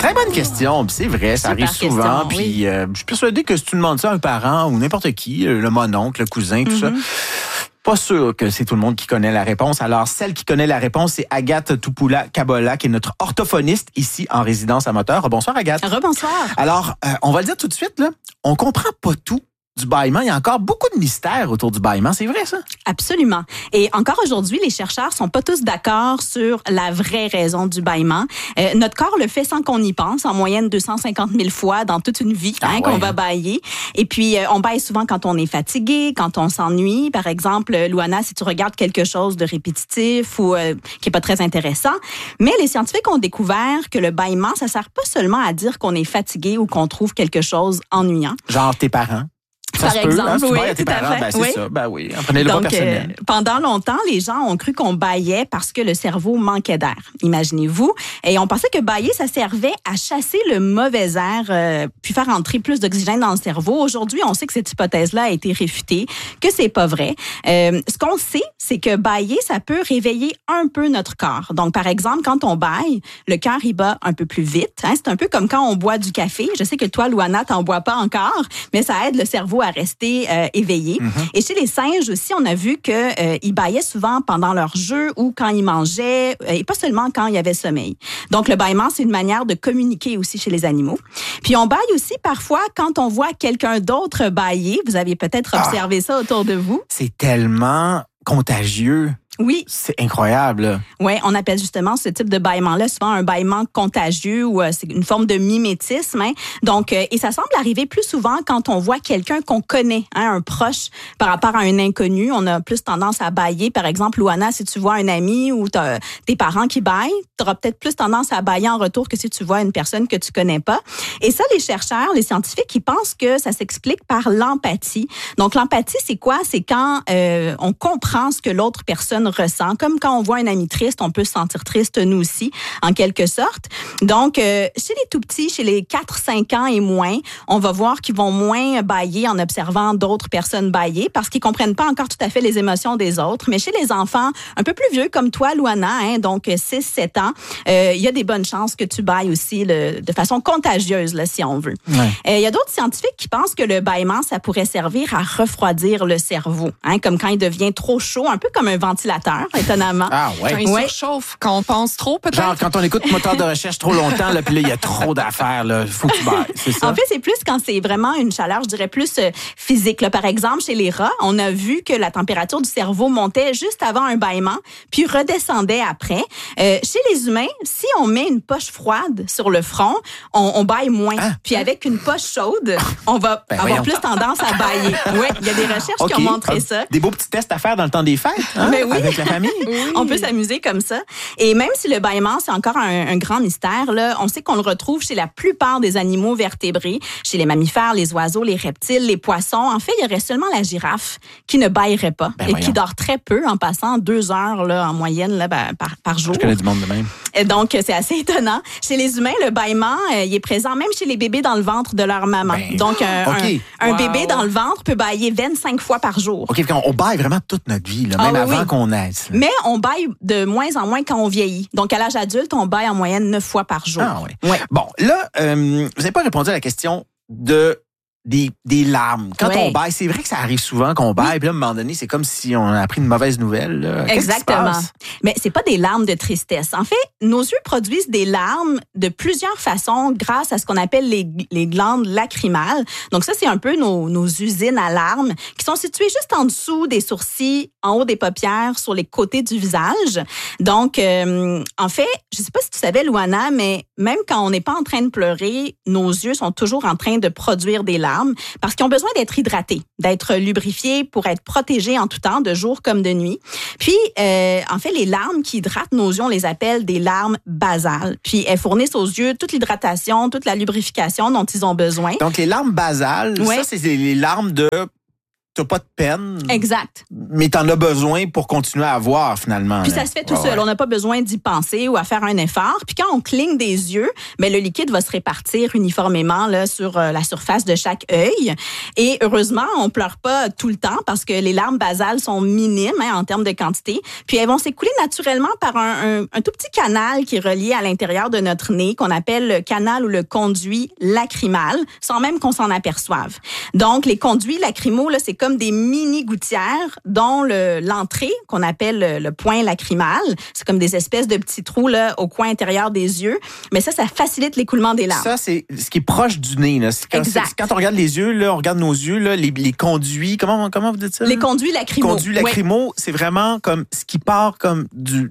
Très bonne question. Puis c'est vrai, ça arrive souvent. Puis je suis persuadé que si tu demandes ça à un parent ou n'importe qui, le mononcle, le cousin, tout ça, pas sûr que c'est tout le monde qui connaît la réponse. Alors, celle qui connaît la réponse, c'est Agathe Toupula-Kabola, qui est notre orthophoniste ici en résidence à Moteur. Bonsoir, Agathe. Rebonsoir. Alors, on va le dire tout de suite, là, on comprend pas tout du bâillement. Il y a encore beaucoup de mystères autour du bâillement. C'est vrai, ça? Absolument. Et encore aujourd'hui, les chercheurs sont pas tous d'accord sur la vraie raison du bâillement. Notre corps le fait sans qu'on y pense, en moyenne 250 000 fois dans toute une vie qu'on va bâiller. Et puis, on bâille souvent quand on est fatigué, quand on s'ennuie. Par exemple, Louana, si tu regardes quelque chose de répétitif ou qui est pas très intéressant. Mais les scientifiques ont découvert que le bâillement, ça sert pas seulement à dire qu'on est fatigué ou qu'on trouve quelque chose ennuyant. Genre tes parents. Par exemple, oui, à tes parents, ben, c'est ça. Ben oui, prenez-le pas personnel. Pendant longtemps, les gens ont cru qu'on bâillait parce que le cerveau manquait d'air. Imaginez-vous. Et on pensait que bâiller, ça servait à chasser le mauvais air, puis faire entrer plus d'oxygène dans le cerveau. Aujourd'hui, on sait que cette hypothèse-là a été réfutée, que c'est pas vrai. Ce qu'on sait, c'est que bâiller, ça peut réveiller un peu notre corps. Donc, par exemple, quand on bâille, le cœur, il bat un peu plus vite. C'est un peu comme quand on boit du café. Je sais que toi, Louana, t'en bois pas encore, mais ça aide le cerveau à rester éveillé. Et chez les singes aussi, on a vu qu'ils bâillaient souvent pendant leur jeu ou quand ils mangeaient, et pas seulement quand il y avait sommeil. Donc, le bâillement, c'est une manière de communiquer aussi chez les animaux. Puis, on bâille aussi parfois quand on voit quelqu'un d'autre bâiller. Vous aviez peut-être observé ça autour de vous. C'est tellement contagieux. Oui. C'est incroyable. Oui, on appelle justement ce type de bâillement-là souvent un bâillement contagieux ou c'est une forme de mimétisme. Donc, et ça semble arriver plus souvent quand on voit quelqu'un qu'on connaît, un proche par rapport à un inconnu. On a plus tendance à bâiller. Par exemple, Louana, si tu vois un ami ou tes parents qui bâillent, tu auras peut-être plus tendance à bâiller en retour que si tu vois une personne que tu connais pas. Et ça, les chercheurs, les scientifiques, ils pensent que ça s'explique par l'empathie. Donc, l'empathie, c'est quoi? C'est quand on comprend ce que l'autre personne ressent. Comme quand on voit un ami triste, on peut se sentir triste nous aussi, en quelque sorte. Donc, chez les tout-petits, chez les 4-5 ans et moins, on va voir qu'ils vont moins bâiller en observant d'autres personnes bâiller parce qu'ils comprennent pas encore tout à fait les émotions des autres. Mais chez les enfants un peu plus vieux comme toi, Louana, donc 6-7 ans, il y a des bonnes chances que tu bâilles aussi de façon contagieuse, là, si on veut. Il y a d'autres scientifiques qui pensent que le bâillement, ça pourrait servir à refroidir le cerveau, comme quand il devient trop chaud, un peu comme un ventilateur, étonnamment. Ah ouais. Il surchauffe quand on pense trop, peut-être. Genre quand on écoute moteur de recherche trop longtemps, là, puis là, il y a trop d'affaires, là. Faut que tu bailles, c'est ça? En fait, c'est plus quand c'est vraiment une chaleur, je dirais plus physique. Là. Par exemple, chez les rats, on a vu que la température du cerveau montait juste avant un bâillement, puis redescendait après. Chez les humains, si on met une poche froide sur le front, on bâille moins. Puis avec une poche chaude, on va avoir plus tendance à bâiller. Oui, il y a des recherches qui ont montré ça. Des beaux petits tests à faire dans le temps des fêtes, Mais oui. Avec la famille. On peut s'amuser comme ça. Et même si le bâillement, c'est encore un grand mystère, là, on sait qu'on le retrouve chez la plupart des animaux vertébrés, chez les mammifères, les oiseaux, les reptiles, les poissons. En fait, il y aurait seulement la girafe qui ne bâillerait pas qui dort très peu en passant 2 heures là, en moyenne là, par jour. Je connais du monde de même. Et donc, c'est assez étonnant. Chez les humains, le bâillement, il est présent même chez les bébés dans le ventre de leur maman. Donc, un bébé dans le ventre peut bâiller 25 fois par jour. OK, on bâille vraiment toute notre vie, là, même avant qu'on naisse. Mais on bâille de moins en moins quand on vieillit. Donc, à l'âge adulte, on bâille en moyenne 9 fois par jour. Ah oui. Ouais. Bon, là, vous n'avez pas répondu à la question des larmes. Quand on bâille, c'est vrai que ça arrive souvent qu'on bâille, puis là, à un moment donné, c'est comme si on a appris une mauvaise nouvelle. Là. Exactement. Mais c'est pas des larmes de tristesse. En fait, nos yeux produisent des larmes de plusieurs façons grâce à ce qu'on appelle les glandes lacrymales. Donc ça, c'est un peu nos usines à larmes qui sont situées juste en dessous des sourcils, en haut des paupières, sur les côtés du visage. Donc, en fait, je sais pas si tu savais, Louana, mais même quand on n'est pas en train de pleurer, nos yeux sont toujours en train de produire des larmes parce qu'ils ont besoin d'être hydratés, d'être lubrifiés pour être protégés en tout temps, de jour comme de nuit. Puis, en fait, les larmes qui hydratent nos yeux, on les appelle des larmes basales. Puis, elles fournissent aux yeux toute l'hydratation, toute la lubrification dont ils ont besoin. Donc, les larmes basales, ça, c'est les larmes de t'as pas de peine. Exact. Mais t'en as besoin pour continuer à voir, finalement. Puis ça se fait tout seul. On n'a pas besoin d'y penser ou à faire un effort. Puis quand on cligne des yeux, le liquide va se répartir uniformément là, sur la surface de chaque œil. Et heureusement, on pleure pas tout le temps parce que les larmes basales sont minimes en termes de quantité. Puis elles vont s'écouler naturellement par un tout petit canal qui est relié à l'intérieur de notre nez, qu'on appelle le canal ou le conduit lacrymal, sans même qu'on s'en aperçoive. Donc, les conduits lacrymaux, là, c'est comme des mini-gouttières dont l'entrée, qu'on appelle le point lacrymal, c'est comme des espèces de petits trous là, au coin intérieur des yeux. Mais ça facilite l'écoulement des larmes. Ça, c'est ce qui est proche du nez. Là. Quand on regarde les yeux, là, on regarde nos yeux, là, les conduits, comment vous dites ça? Les conduits lacrymaux. Les conduits lacrymaux, c'est vraiment comme ce qui part comme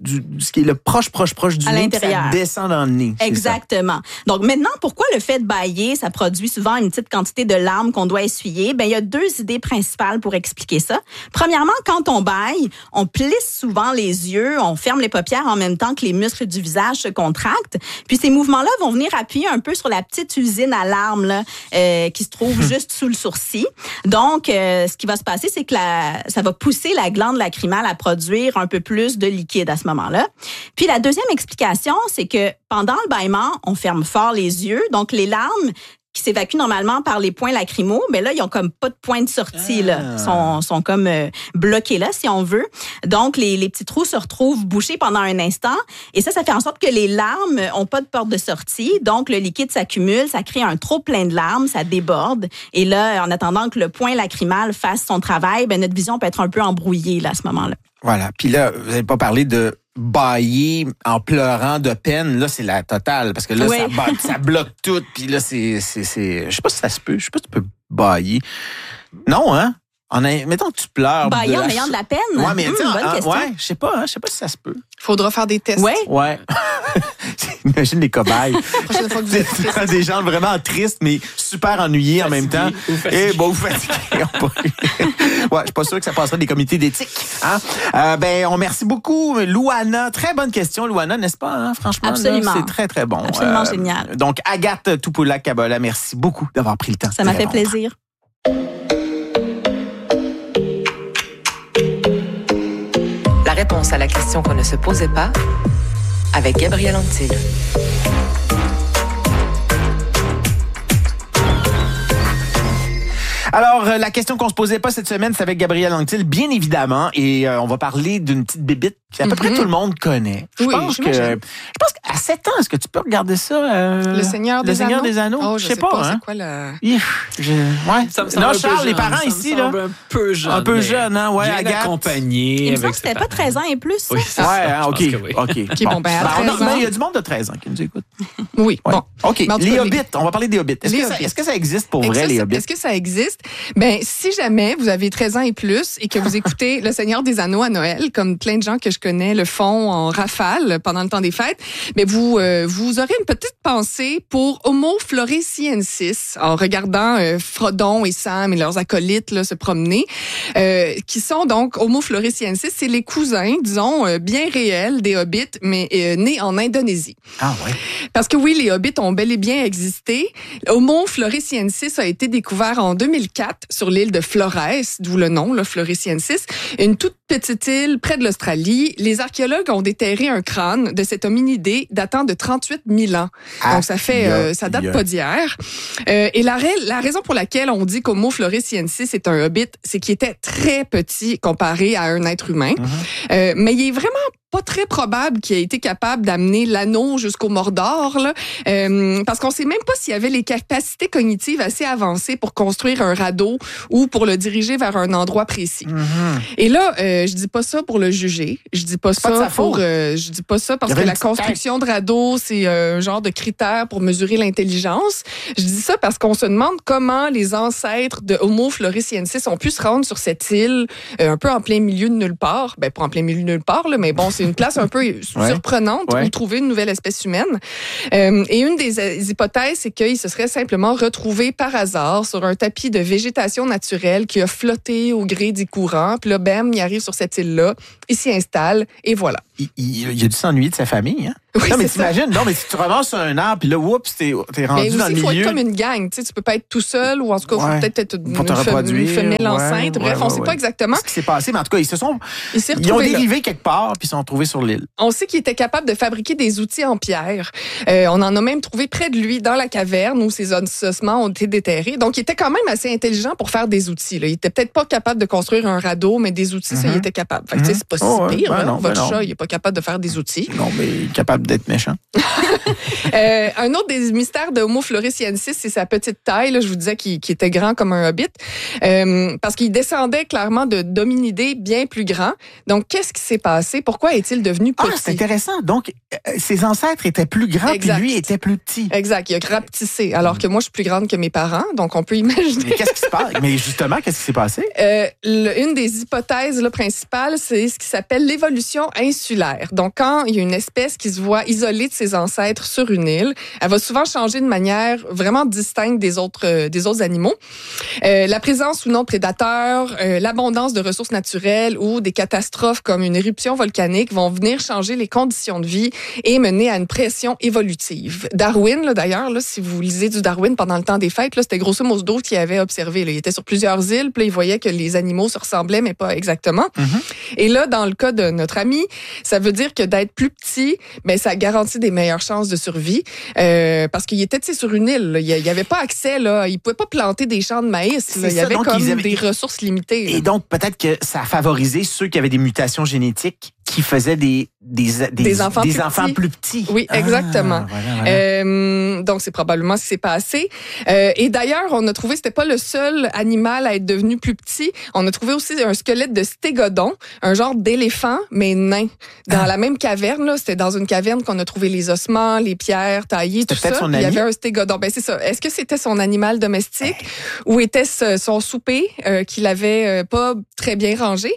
ce qui est le proche du à nez, l'intérieur. Ça descend dans le nez. Exactement. Donc maintenant, pourquoi le fait de bâiller, ça produit souvent une petite quantité de larmes qu'on doit essuyer? Il y a 2 idées principales pour expliquer ça. Premièrement, quand on bâille, on plisse souvent les yeux, on ferme les paupières en même temps que les muscles du visage se contractent. Puis ces mouvements-là vont venir appuyer un peu sur la petite usine à larmes là, qui se trouve juste sous le sourcil. Donc, ce qui va se passer, c'est que ça va pousser la glande lacrymale à produire un peu plus de liquide à ce moment-là. Puis la deuxième explication, c'est que pendant le bâillement, on ferme fort les yeux. Donc, les larmes qui s'évacuent normalement par les points lacrymaux, mais là, ils ont comme pas de point de sortie, là. Sont comme bloqués là, si on veut. Donc, les petits trous se retrouvent bouchés pendant un instant. Et ça fait en sorte que les larmes ont pas de porte de sortie. Donc, le liquide s'accumule, ça crée un trop plein de larmes, ça déborde. Et là, en attendant que le point lacrymal fasse son travail, notre vision peut être un peu embrouillée, là, à ce moment-là. Voilà. Puis là, vous n'avez pas parlé de bâiller en pleurant de peine. Là, c'est la totale. Parce que là, ça bloque tout. Puis là, c'est... Je sais pas si ça se peut. Je sais pas si tu peux bâiller. Non, hein? Mettons que tu pleures. Bailler en ayant de la peine? Ouais, mais bonne question. Ouais, je sais pas si ça se peut. Faudra faire des tests. Ouais. Imagine les cobayes. La prochaine fois que vous êtes triste. Des gens vraiment tristes, mais super ennuyés en même temps. Et vous fatigués. Ouais, je suis pas sûr que ça passerait des comités d'éthique. Hein? On remercie beaucoup, Louana. Très bonne question, Louana, n'est-ce pas? Hein? Franchement, absolument. Là, c'est très, très bon. Absolument génial. Donc, Agathe Topoula-Kabola, merci beaucoup d'avoir pris le temps. Ça m'a fait plaisir. La réponse à la question qu'on ne se posait pas avec Gabrielle Anctil. Alors, la question qu'on se posait pas cette semaine, c'est avec Gabrielle Anctil, bien évidemment, et on va parler d'une petite bébite qu'à peu près tout le monde connaît. Je pense qu'à 7 ans, est-ce que tu peux regarder ça? Le Seigneur des Anneaux? Oh, je sais pas. Hein? C'est quoi le... Non, Charles, les parents ici, là. Un peu jeune. Un peu jeune, hein? Ouais, bien Agathe. accompagné. Il me semble que c'était pas 13 ans et plus, ça? Oui, c'est ça. OK. Je pense que oui. OK. Bon, à 13 ans. Il y a du monde de 13 ans qui nous écoute. Oui, Ouais. bon. OK. Mais en tout Les cas, hobbits. On va parler des hobbits. Est-ce que ça existe pour vrai, les hobbits? Est-ce que ça existe? Si jamais vous avez 13 ans et plus et que vous écoutez Le Seigneur des Anneaux à Noël, comme plein de gens que je connais le font en rafale pendant le temps des fêtes, vous aurez une petite pensée pour Homo floresiensis en regardant Frodon et Sam et leurs acolytes là, se promener, qui sont donc Homo floresiensis, c'est les cousins, disons, bien réels des hobbits, mais nés en Indonésie. Ah ouais. Parce que oui, les hobbits ont bel et bien existé. Homo floresiensis a été découvert en 2004 sur l'île de Flores, d'où le nom, là, Floresiensis, une toute petite île près de l'Australie. Les archéologues ont déterré un crâne de cet hominidé datant de 38 000 ans. Donc ça date pas d'hier. Et la raison pour laquelle on dit qu'Homo floresiensis est un hobbit, c'est qu'il était très petit comparé à un être humain. Mais il est vraiment pas très probable qu'il ait été capable d'amener l'anneau jusqu'au Mordor, là, parce qu'on sait même pas s'il avait les capacités cognitives assez avancées pour construire un radeau ou pour le diriger vers un endroit précis. Et là, je dis pas ça pour le juger. Je dis pas ça pour. Je dis pas ça parce que la construction de radeau, c'est un genre de critère pour mesurer l'intelligence. Je dis ça parce qu'on se demande comment les ancêtres de Homo floresiensis ont pu se rendre sur cette île un peu en plein milieu de nulle part. Pas en plein milieu de nulle part, là, mais bon, c'est une place un peu surprenante où trouver une nouvelle espèce humaine. Et une des hypothèses, c'est qu'il se serait simplement retrouvé par hasard sur un tapis de végétation naturelle qui a flotté au gré des courants. Puis là, bam, il arrive sur cette île-là, il s'y installe et voilà. il a dû s'ennuyer de sa famille. Hein? Oui, non, mais c'est ça. t'imagines, non, mais si tu ramasses un arbre, puis là, oups, t'es rendu dans le milieu. Il faut être comme une gang. Tu peux pas être tout seul, ou en tout cas, il faut peut-être être une femelle enceinte. Bref, on ne sait pas exactement ce qui s'est passé, mais en tout cas, ils ont dérivé quelque part, puis ils sont retrouvés sur l'île. On sait qu'il était capable de fabriquer des outils en pierre. On en a même trouvé près de lui, dans la caverne, où ses ossements ont été déterrés. Donc, il était quand même assez intelligent pour faire des outils. Là. Il était peut-être pas capable de construire un radeau, mais des outils, ça, il était capable. Fait que, c'est pas si pire. Votre chat, il est pas capable de faire des outils. Non, mais il est capable d'être méchant. Un autre des mystères de Homo floresiensis, c'est sa petite taille. Là, je vous disais qu'il était grand comme un hobbit, parce qu'il descendait clairement de d'hominidés bien plus grands. Donc, qu'est-ce qui s'est passé? Pourquoi est-il devenu petit? C'est intéressant. Donc, ses ancêtres étaient plus grands, puis lui était plus petit. Exact. Il a rapetissé, alors que moi, je suis plus grande que mes parents. Donc, on peut imaginer. Mais qu'est-ce qui se passe? Mais justement, qu'est-ce qui s'est passé? Une des hypothèses là, principales, c'est ce qui s'appelle l'évolution insulaire. Donc, quand il y a une espèce qui se voit isolée de ses ancêtres sur une île, elle va souvent changer de manière vraiment distincte des autres animaux. La présence ou non de prédateurs, l'abondance de ressources naturelles ou des catastrophes comme une éruption volcanique vont venir changer les conditions de vie et mener à une pression évolutive. Darwin, là, d'ailleurs, là, si vous lisez du Darwin pendant le temps des fêtes, là, c'était grosso modo qu'il avait observé. Là. Il était sur plusieurs îles, puis là, il voyait que les animaux se ressemblaient, mais pas exactement. Et là, dans le cas de notre ami, ça veut dire que d'être plus petit, ben, ça garantit des meilleures chances de survie, parce qu'il était sur une île. Là. Il n'y avait pas accès, là. Il pouvait pas planter des champs de maïs. Là. Il y avait des ressources limitées. Là. Et donc, peut-être que ça a favorisé ceux qui avaient des mutations génétiques qui faisaient des enfants plus petits. Oui, exactement. Voilà. Donc, c'est probablement ce qui s'est passé. Et d'ailleurs, on a trouvé, c'était pas le seul animal à être devenu plus petit. On a trouvé aussi un squelette de stégodon, un genre d'éléphant, mais nain. Dans la même caverne, là, c'était dans une caverne qu'on a trouvé les ossements, les pierres taillées, tout ça. Il y avait un stégodon. Ben, c'est ça. Est-ce que c'était son animal domestique ou était-ce son souper qu'il avait pas très bien rangé?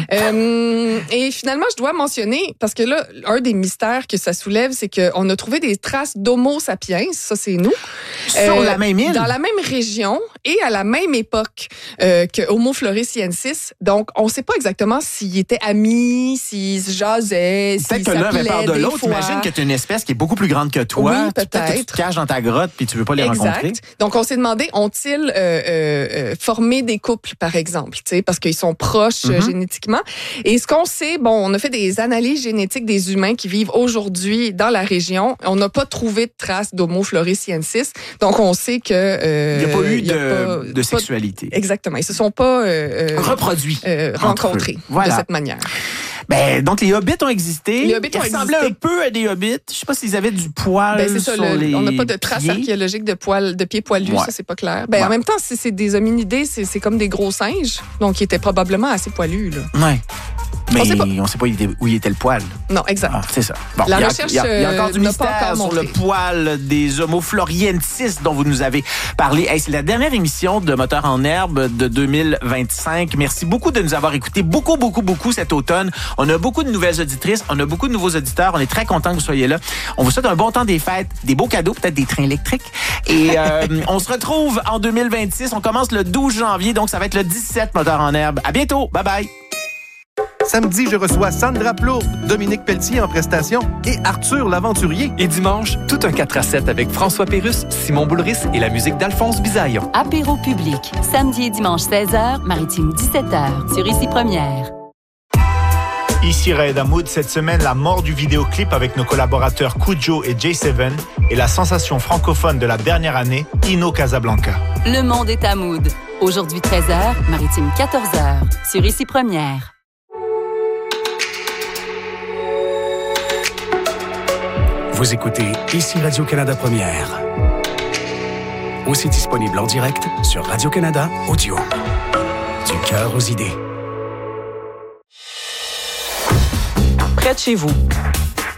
Et finalement, je dois mentionner, parce que là, un des mystères que ça soulève, c'est qu'on a trouvé des traces d'Homo sapiens, ça c'est nous. Sur la même île? Dans la même région et à la même époque que Homo floresiensis. Donc, on ne sait pas exactement s'ils étaient amis, s'ils se jasaient, s'ils s'appelaient. Peut-être que l'un avait peur de l'autre. Imagine que tu es une espèce qui est beaucoup plus grande que toi. Oui, peut-être. Tu te caches dans ta grotte puis tu veux pas les rencontrer. Donc, on s'est demandé, ont-ils formé des couples, par exemple, parce qu'ils sont proches génétiquement. Et ce qu'on sait, on a fait des analyses génétiques des humains qui vivent aujourd'hui dans la région. On n'a pas trouvé de traces d'Homo floresiensis. Donc, on sait que... il n'y a pas eu de sexualité. Exactement. Ils se sont pas... reproduits. Rencontrés de cette manière. Ben, donc, les hobbits ont existé. Les hobbits ils ressemblaient un peu à des hobbits. Je sais pas s'ils avaient du poil on n'a pas de traces archéologiques de pieds poilus, ça, c'est pas clair. En même temps, c'est des hominidés, c'est comme des gros singes. Donc, ils étaient probablement assez poilus, là. Ouais. Mais on ne sait pas où il était le poil. Non, exact. C'est ça. Bon, la recherche il y a encore du mystère sur le poil des Homo floresiensis dont vous nous avez parlé. Hey, c'est la dernière émission de Moteur en herbe de 2025. Merci beaucoup de nous avoir écoutés beaucoup cet automne. On a beaucoup de nouvelles auditrices, on a beaucoup de nouveaux auditeurs. On est très contents que vous soyez là. On vous souhaite un bon temps des fêtes, des beaux cadeaux, peut-être des trains électriques. Et on se retrouve en 2026. On commence le 12 janvier, donc ça va être le 17 Moteur en herbe. À bientôt. Bye bye. Samedi, je reçois Sandra Plourde, Dominique Pelletier en prestation et Arthur l'Aventurier. Et dimanche, tout un 4-7 avec François Pérusse, Simon Boulris et la musique d'Alphonse Bisaillon. Apéro public, samedi et dimanche 16h, Maritime 17h, sur Ici Première. Ici Raed Hamoud, cette semaine, la mort du vidéoclip avec nos collaborateurs Kujo et J7 et la sensation francophone de la dernière année, Ino Casablanca. Le monde est à Mood. Aujourd'hui 13h, Maritime 14h, sur Ici Première. Vous écoutez Ici Radio-Canada Première. Aussi disponible en direct sur Radio-Canada Audio. Du cœur aux idées. Près de chez vous,